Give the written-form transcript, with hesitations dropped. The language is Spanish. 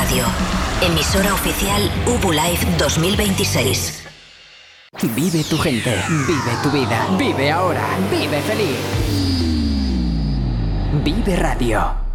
Radio, emisora oficial UBU Live 2026. Vive tu gente, vive tu vida, vive ahora, vive feliz. Vive Radio.